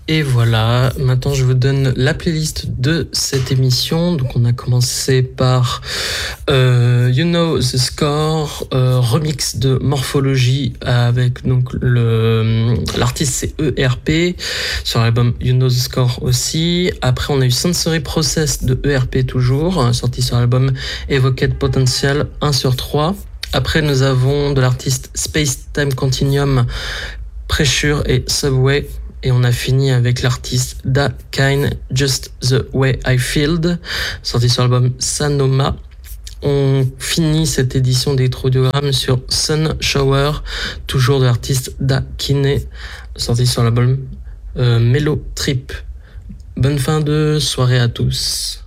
Et voilà, maintenant je vous donne la playlist de cette émission. Donc on a commencé par You Know the Score, remix de Morphology avec donc l'artiste c'est ERP sur l'album You Know the Score aussi. Après on a eu Sensory Process de ERP toujours, sorti sur l'album Evocate Potential 1/3. Après nous avons de l'artiste Space Time Continuum, Pressure et Subway. Et on a fini avec l'artiste Da Kind, Just the Way I Feel, sorti sur l'album Sanoma. On finit cette édition d'Electrodiogramme sur Sun Shower, toujours de l'artiste Da Kine, sorti sur l'album Mellow Trip. Bonne fin de soirée à tous.